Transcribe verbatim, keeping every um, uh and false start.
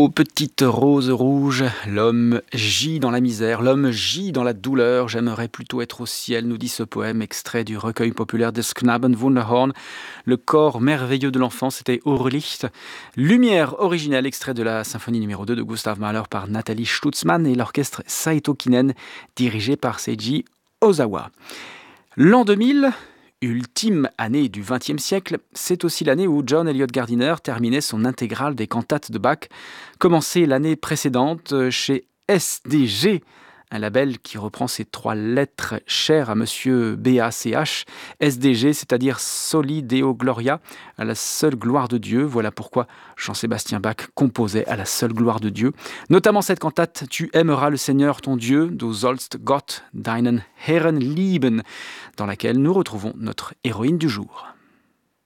Ô petite rose rouge, l'homme gît dans la misère, l'homme gît dans la douleur, j'aimerais plutôt être au ciel, nous dit ce poème extrait du recueil populaire des Knaben Wunderhorn. Le corps merveilleux de l'enfant, c'était Urlicht. Lumière originale, extrait de la symphonie numéro deux de Gustav Mahler par Nathalie Stutzmann et l'orchestre Saito Kinen, dirigé par Seiji Ozawa. L'an deux mille, ultime année du vingtième siècle, c'est aussi l'année où John Eliot Gardiner terminait son intégrale des cantates de Bach, commencé l'année précédente chez S D G, un label qui reprend ces trois lettres chères à monsieur B A C H, S D G, c'est-à-dire Soli Deo Gloria, à la seule gloire de Dieu. Voilà pourquoi Jean-Sébastien Bach composait à la seule gloire de Dieu. Notamment cette cantate « Tu aimeras le Seigneur ton Dieu » Du sollst Gott deinen Herrn lieben, dans laquelle nous retrouvons notre héroïne du jour.